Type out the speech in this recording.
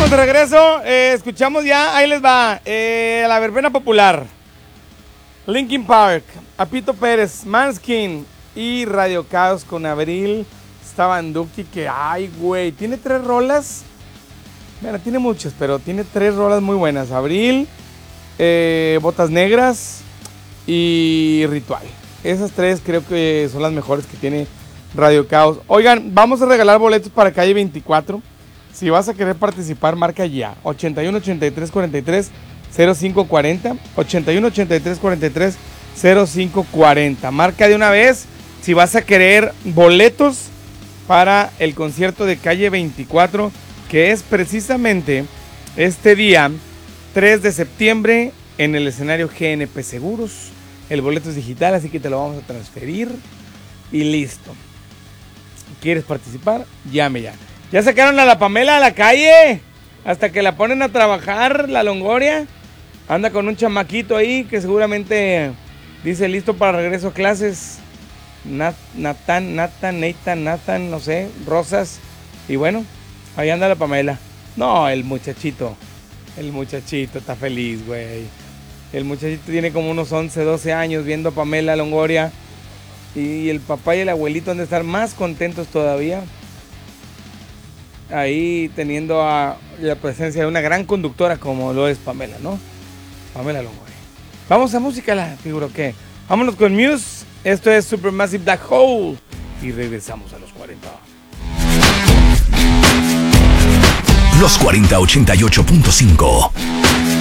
estamos de regreso. Escuchamos ya, ahí les va, la verbena popular. Linkin Park, Apito Pérez, Manskin y Radio Caos con Abril. Estaban Duki que, ay, güey, tiene 3 rolas. Mira, tiene muchas, pero tiene 3 rolas muy buenas. Abril, Botas Negras y Ritual. Esas 3 creo que son las mejores que tiene Radio Caos. Oigan, vamos a regalar boletos para Calle 24. Si vas a querer participar, marca ya. 81 83 43 05 40. 81 83 43 05 40. Marca de una vez si vas a querer boletos para el concierto de Calle 24, que es precisamente este día 3 de septiembre en el escenario GNP Seguros. El boleto es digital, así que te lo vamos a transferir y listo. ¿Quieres participar? Llame ya. Ya sacaron a la Pamela a la calle, hasta que la ponen a trabajar, la Longoria. Anda con un chamaquito ahí que seguramente dice listo para regreso a clases. Nathan, no sé, Rosas. Y bueno, ahí anda la Pamela. No, el muchachito está feliz, güey. El muchachito tiene como unos 11, 12 años viendo a Pamela Longoria. Y el papá y el abuelito han de estar más contentos todavía. Ahí teniendo la presencia de una gran conductora como lo es Pamela, ¿no? Pamela Longoria. Vamos a música, la figura que. Vámonos con Muse. Esto es Supermassive Black Hole. Y regresamos a los 40. Los 40 88.5.